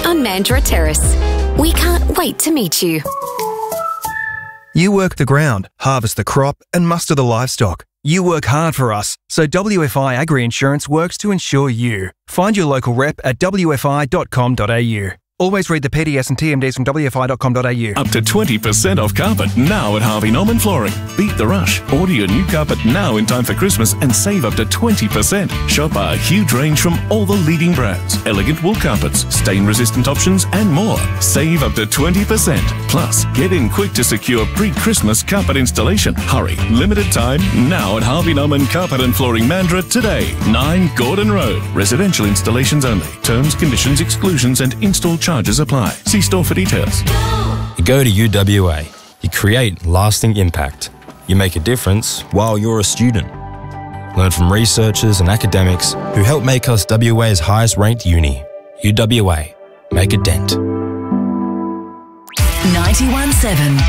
on Mandurah Terrace. We can't wait to meet you. You work the ground, harvest the crop and muster the livestock. You work hard for us, so WFI Agri Insurance works to insure you. Find your local rep at wfi.com.au. Always read the PDS and TMDs from wfi.com.au. Up to 20% off carpet now at Harvey Norman Flooring. Beat the rush. Order your new carpet now in time for Christmas and save up to 20%. Shop our huge range from all the leading brands. Elegant wool carpets, stain-resistant options and more. Save up to 20%. Plus, get in quick to secure pre-Christmas carpet installation. Hurry. Limited time now at Harvey Norman Carpet and Flooring Mandurah today. 9 Gordon Road. Residential installations only. Terms, conditions, exclusions and install charges apply. See store for details. You go to UWA. You create lasting impact. You make a difference while you're a student. Learn from researchers and academics who help make us WA's highest ranked uni. UWA. Make a dent. 91.7